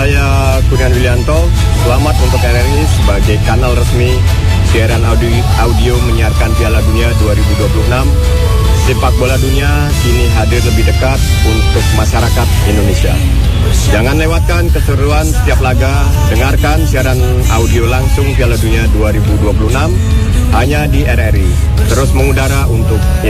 saya Kurniawan Willianto. Selamat untuk RRI sebagai kanal resmi siaran audio menyiarkan Piala Dunia 2026. Sepak bola dunia kini hadir lebih dekat untuk masyarakat Indonesia. Jangan lewatkan keseruan setiap laga. Dengarkan siaran audio langsung Piala Dunia 2026 hanya di RRI. Terus mengudara untuk Indonesia.